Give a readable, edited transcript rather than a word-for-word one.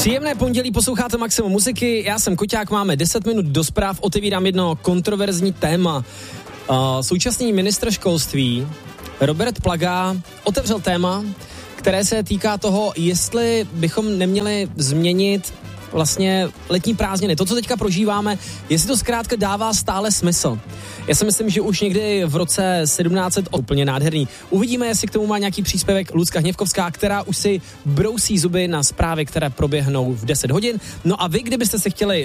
Příjemné pondělí, posloucháte Maximum muziky, já jsem Koťák, máme 10 minut do zpráv, otevírám jedno kontroverzní téma. Současný ministr školství Robert Plaga otevřel téma, které se týká toho, jestli bychom neměli změnit vlastně letní prázdniny. To, co teďka prožíváme, jestli to zkrátka dává stále smysl. Já si myslím, že už někdy v roce 1700 úplně nádherný. Uvidíme, jestli k tomu má nějaký příspěvek Lucka Hněvkovská, která už si brousí zuby na zprávy, které proběhnou v 10 hodin. No a vy, kdybyste se chtěli